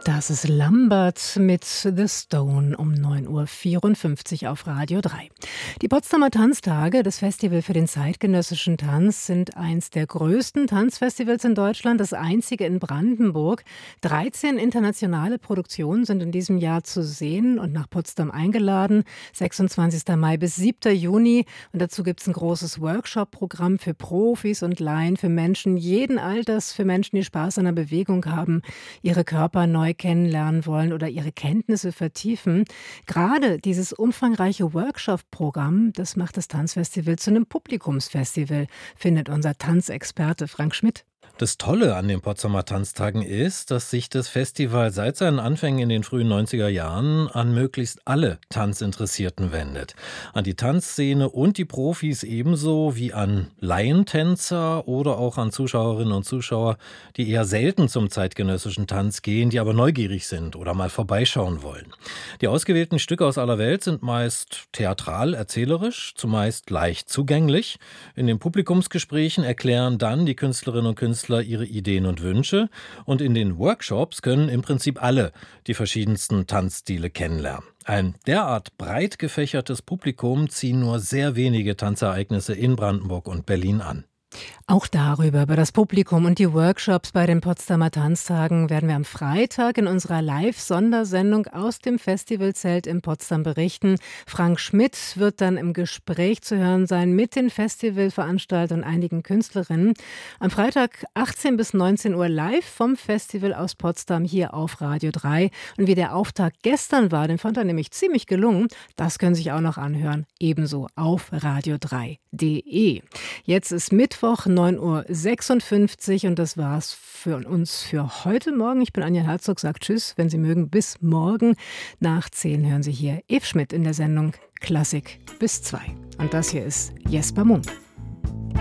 Das ist Lambert mit The Stone um 9:54 Uhr auf Radio 3. Die Potsdamer Tanztage, das Festival für den zeitgenössischen Tanz, sind eins der größten Tanzfestivals in Deutschland, das einzige in Brandenburg. 13 internationale Produktionen sind in diesem Jahr zu sehen und nach Potsdam eingeladen. 26. Mai bis 7. Juni. Und dazu gibt es ein großes Workshop-Programm für Profis und Laien, für Menschen jeden Alters, für Menschen, die Spaß an der Bewegung haben, ihre Körper neu kennenlernen wollen oder ihre Kenntnisse vertiefen. Gerade dieses umfangreiche Workshop-Programm, das macht das Tanzfestival zu einem Publikumsfestival, findet unser Tanzexperte Frank Schmidt. Das Tolle an den Potsdamer Tanztagen ist, dass sich das Festival seit seinen Anfängen in den frühen 90er Jahren an möglichst alle Tanzinteressierten wendet. An die Tanzszene und die Profis ebenso wie an Laientänzer oder auch an Zuschauerinnen und Zuschauer, die eher selten zum zeitgenössischen Tanz gehen, die aber neugierig sind oder mal vorbeischauen wollen. Die ausgewählten Stücke aus aller Welt sind meist theatral, erzählerisch, zumeist leicht zugänglich. In den Publikumsgesprächen erklären dann die Künstlerinnen und Künstler ihre Ideen und Wünsche, und in den Workshops können im Prinzip alle die verschiedensten Tanzstile kennenlernen. Ein derart breit gefächertes Publikum ziehen nur sehr wenige Tanzereignisse in Brandenburg und Berlin an. Auch darüber, über das Publikum und die Workshops bei den Potsdamer Tanztagen, werden wir am Freitag in unserer Live-Sondersendung aus dem Festivalzelt in Potsdam berichten. Frank Schmidt wird dann im Gespräch zu hören sein mit den Festivalveranstaltern und einigen Künstlerinnen. Am Freitag 18 bis 19 Uhr live vom Festival aus Potsdam hier auf Radio 3. Und wie der Auftakt gestern war, den fand er nämlich ziemlich gelungen. Das können Sie sich auch noch anhören, ebenso auf radio3.de. Jetzt ist Mittwoch, 9:56 Uhr, und das war's für uns für heute Morgen. Ich bin Anja Herzog, sagt Tschüss, wenn Sie mögen, bis morgen. Nach 10 hören Sie hier Eve Schmidt in der Sendung Klassik bis 2. Und das hier ist Jesper Munk.